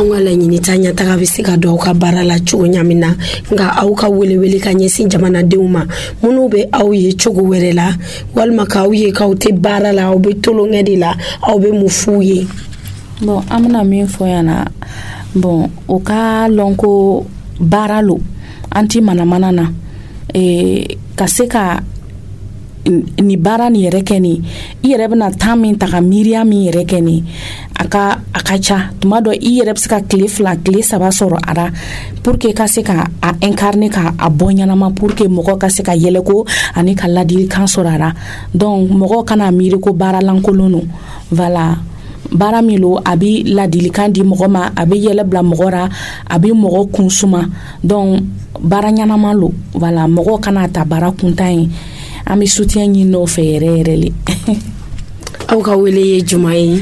an ka laɲini ta ɲataga bɛ se ka dɔw ka baara la cogo ɲamin na nka aw ka welewele ka ɲɛsin jamanadenw ma minnu bɛ aw ye cogo wɛrɛ la walima k'aw ye k'aw tɛ baara la aw bɛ tolonkɛ de la aw bɛ mun f'u ye. Bon an bɛna min fɔ yan na bon o ka lɔn ko baara lo an ti manamana na ka se ka ni baara ni yɛrɛ kɛ ni i yɛrɛ bɛna temps min ta ka miiriya min yɛrɛ kɛ ni a ka ca tuma dɔ i yɛrɛ bɛ se ka tile 2 tile 3 sɔrɔ a la pour que ka se ka a incarner ka a bɔ ɲanama pour que mɔgɔ ka se ka yɛlɛ ko ani ka ladilikan sɔrɔ a la donc mɔgɔ kana miiri ko baara lankolon no voilà baara min lo a bɛ ladilikan di mɔgɔ ma a bɛ yɛlɛ bila mɔgɔ ra a bɛ mɔgɔ kunsuma donc baara ɲanama lo voilà mɔgɔ kana ta baara kuntan ye an bɛ soutien ɲini n'o fɛ yɛrɛ yɛrɛ le. Aw ka wele ye juma ye?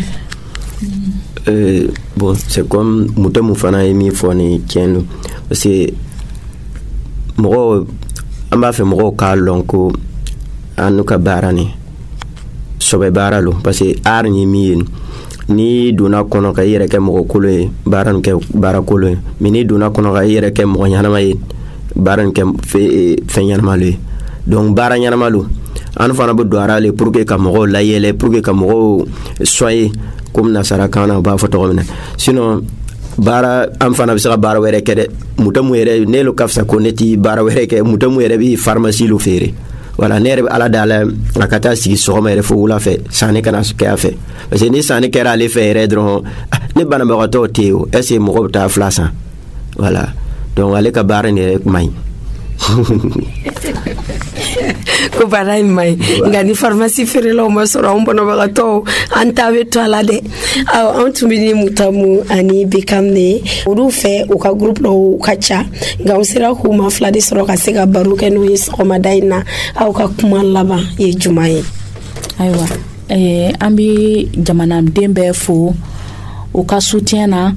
Bon c'est comme muto mun fana ye min fɔ ni tiɲɛ don parce que mɔgɔ an b'a fɛ mɔgɔw k'a lɔn ko an n'u ka baara ni sɔbɛ baara lo parce que art ye min ye ni donna kɔnɔ ka i yɛrɛ kɛ mɔgɔ kolon ye baara nin kɛ baara kolon ye mais ni donna kɔnɔ ka i yɛrɛ kɛ mɔgɔ ɲanama ye baara nin kɛ fɛn ɲanama lo ye donc baara ɲanama lo an fana bɛ don ara le pour que ka mɔgɔw layɛlɛ pour que ka mɔgɔw soyer comme nasarakan na u b'a fɔ tɔgɔ min na sinon baara an fana bɛ se ka baara wɛrɛ kɛ dɛ muto mun yɛrɛ ne lo ka fisa ko ne ti baara wɛrɛ kɛ muto mun yɛrɛ bɛ pharmacie lo feere voilà ne yɛrɛ bɛ ala dala a ka taa sigi sɔgɔma yɛrɛ fo wula fɛ sanni kana kɛ a fɛ parce que ni sanni kɛra ale fɛ yɛrɛ dɔrɔn ne banabagatɔw tɛ yen o est ce que mɔgɔ bɛ taa fila san voilà donc ale ka baara ni yɛrɛ man ɲi ko baara in man ɲi nka ni pharmacie feerelaw ma sɔrɔ an banabagatɔw an ta bɛ to a la dɛ an tun bɛ ni Mutamu ani Bekam de olu fɛ u ka groupe dɔw ka ca nka an sera k'u ma fila de sɔrɔ ka se ka baro kɛ n'u ye sɔgɔmada in na aw ka kuma laban ye juma ye? Ayiwa an bɛ jamanaden bɛɛ fo u ka soutien na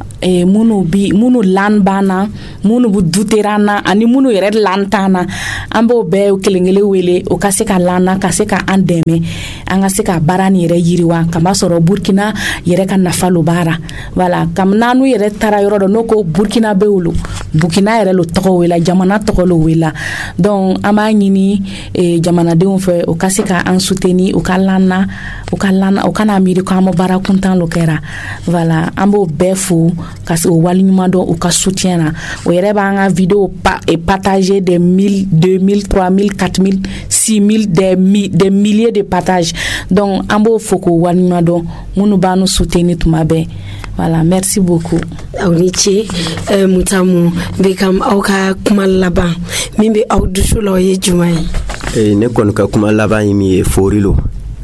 munu lan bana munu bu duterana ani munu yɛrɛ lan tana an b'o bɛɛ kelen-kelen wele o ka se ka lana ka se ka an dɛmɛ an ka se ka baara ni yɛrɛ yiriwa kama sɔrɔ Burkina yɛrɛ ka nafa lo baara voilà kam nanu yɛrɛ tara yɔrɔ dɔ no ko Burkina be wolo Burkina yɛrɛ lo tɔgɔ wela jamana tɔgɔ lo wela donc an b'a ɲini jamanadenw fɛ o ka se ka an soutenir o ka lana o kana miiri ko an ma baara kuntan lo kɛra voilà an b'o bɛɛ fo ka se o wali ɲuman dɔn u ka soutien na o yɛrɛ b'an ka vidéo partager des 1000 2000 3000 4000 6000 des milliers de partages donc an b'o fo k'o wali ɲuman dɔn minnu b'an nu soutenir tuma bɛɛ voilà merci beaucoup. aw ni ce Mutamu Bekam aw ka kuma laban min bɛ aw dusu la o ye juma ye? Ne kɔni ka kuma laban ye min ye fori lo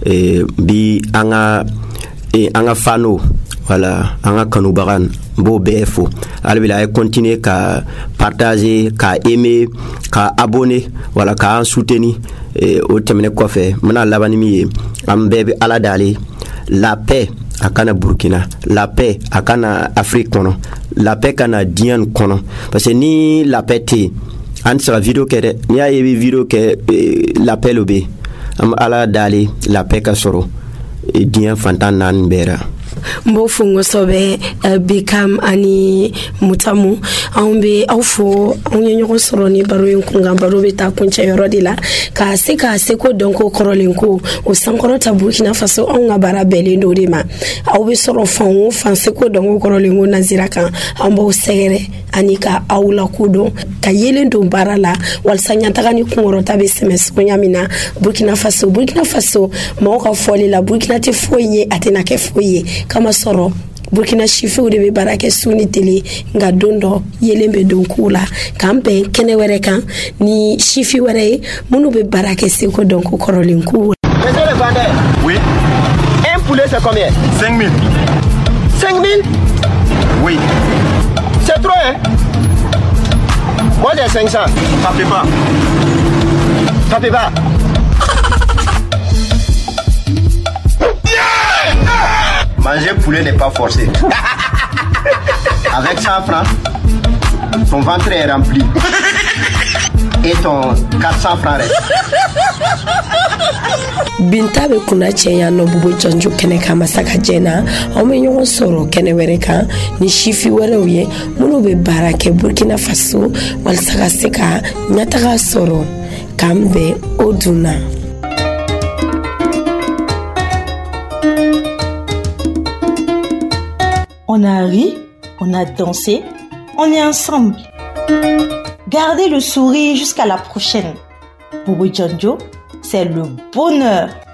bi an ka fano voilà an ka kanubaga b'o bɛɛ fo hali bi a ye continuer ka partager ka aimer ka abonner voilà ka an soutenir o tɛmɛnen kɔfɛ n bɛna laban ni min ye an bɛɛ bɛ ala dale la paix a kana Burkina la paix a kana Afrique kɔnɔ la paix kana diɲɛ kɔnɔ parce que ni la paix tɛ an tɛ se ka vidéo kɛ dɛ n'i y'a ye i bɛ vidéo kɛ la paix lo bɛ an bɛ ala dale la paix ka sɔrɔ diɲɛ fantan naani bɛɛ la. Mbo fungo sobe Bekam ani Mutamu an be aw fo an ye ɲɔgɔn sɔrɔ ni baro in kun kan baro bɛ taa kuncɛ yɔrɔ de la ka se ko dɔn ko kɔrɔlen ko o sankɔrɔ ta Burkina Faso an ka baara bɛɛlen do de ma aw bɛ sɔrɔ fan o fan se ko dɔn ko kɔrɔlen ko nazira kan an b'aw sɛgɛrɛ ani ka aw la kodɔn ka yelen don baara la walasa ɲataga ni kunkɔrɔta bɛ sɛmɛ sogoya min na Burkina Faso mɔgɔw ka fɔli la Burkina tɛ foyi ye a tɛna kɛ foyi ye kama sɔrɔ Burkina sifiw de bɛ baara kɛ su ni tele nka don dɔ yelen bɛ don k'u la k'an bɛn kɛnɛ wɛrɛ kan ni sifi wɛrɛ ye minnu bɛ baara kɛ seko dɔn ko kɔrɔlen k'u. Monsieur le vendeur, oui. Un poulet c'est combien? 5 000. 5 000? Oui. C'est trop hein? Moi j'ai 500. Ça fait pas. Ça fait pas. Manger poulet n'est pas forcé. Avec 100 francs, son ventre est rempli. Et ton 400 francs reste. Binta be kuna cɛya nɔ Bobo Janjo kɛnɛ kan masaka jɛna aw bɛ ɲɔgɔn sɔrɔ kɛnɛ wɛrɛ kan ni sifi wɛrɛw ye minnu bɛ baara kɛ Burkina Faso walasa ka se ka ɲɛtaga sɔrɔ k'an bɛn o dunna. On a ri, on a dansé, on est ensemble. Gardez le sourire jusqu'à la prochaine. Bobo Janjo, c'est le bonheur.